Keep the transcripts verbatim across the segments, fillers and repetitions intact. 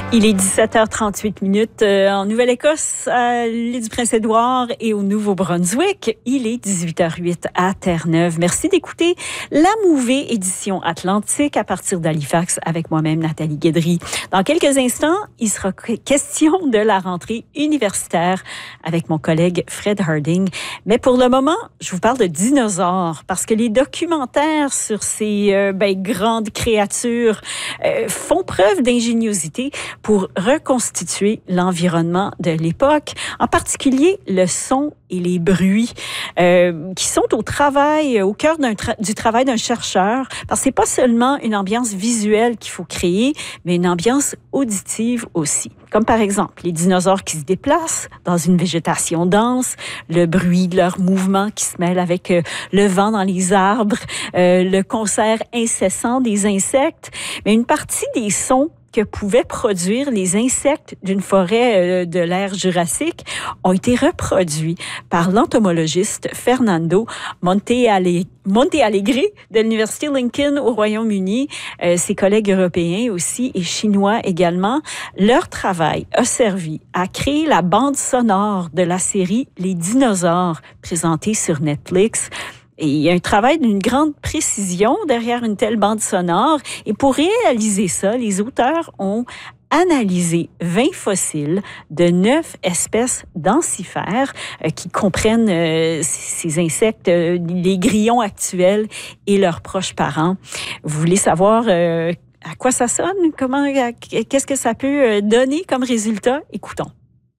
Il est dix-sept heures trente-huit minutes euh, en Nouvelle-Écosse, à l'île du Prince-Édouard et au Nouveau-Brunswick. Il est dix-huit heures huit à Terre-Neuve. Merci d'écouter la Mouvée édition Atlantique à partir d'Halifax avec moi-même, Nathalie Guédry. Dans quelques instants, il sera question de la rentrée universitaire avec mon collègue Fred Harding. Mais pour le moment, je vous parle de dinosaures parce que les documentaires sur ces euh, ben, grandes créatures euh, font preuve d'ingéniosité pour reconstituer l'environnement de l'époque, en particulier le son et les bruits euh, qui sont au travail, au cœur d'un tra- du travail d'un chercheur, parce que c'est pas seulement une ambiance visuelle qu'il faut créer, mais une ambiance auditive aussi. Comme par exemple les dinosaures qui se déplacent dans une végétation dense, le bruit de leurs mouvements qui se mêle avec euh, le vent dans les arbres, euh, le concert incessant des insectes, mais une partie des sons que pouvaient produire les insectes d'une forêt de l'ère jurassique ont été reproduits par l'entomologiste Fernando Montealegre de l'Université Lincoln au Royaume-Uni, euh, ses collègues européens aussi et chinois également. Leur travail a servi à créer la bande sonore de la série Les Dinosaures, présentée sur Netflix. Et il y a un travail d'une grande précision derrière une telle bande sonore. Et pour réaliser ça, les auteurs ont analysé vingt fossiles de neuf espèces d'encifères euh, qui comprennent euh, ces insectes, euh, les grillons actuels et leurs proches parents. Vous voulez savoir euh, à quoi ça sonne? Comment, à, qu'est-ce que ça peut donner comme résultat? Écoutons.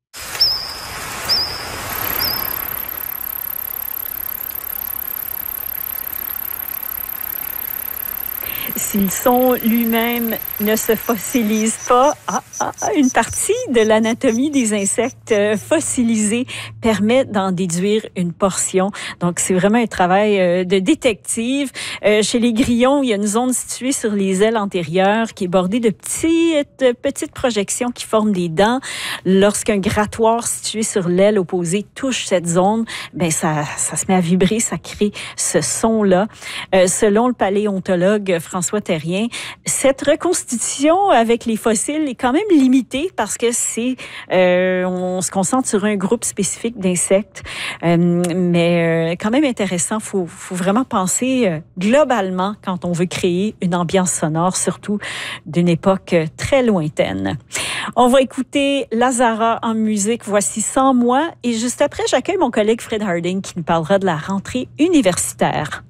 Si le son lui-même ne se fossilise pas, ah, ah, une partie de l'anatomie des insectes fossilisés permet d'en déduire une portion. Donc, c'est vraiment un travail de détective. Euh, chez les grillons, il y a une zone située sur les ailes antérieures qui est bordée de petites, petites projections qui forment des dents. Lorsqu'un grattoir situé sur l'aile opposée touche cette zone, ben ça, ça se met à vibrer, ça crée ce son-là. Euh, selon le paléontologue François Terrien, cette reconstitution avec les fossiles est quand même limitée parce que c'est, euh, on se concentre sur un groupe spécifique d'insectes, euh, mais euh, quand même intéressant. Faut, faut vraiment penser euh, globalement quand on veut créer une ambiance sonore, surtout d'une époque très lointaine. On va écouter Lazara en musique. Voici Sans moi. Et juste après, j'accueille mon collègue Fred Harding qui nous parlera de la rentrée universitaire.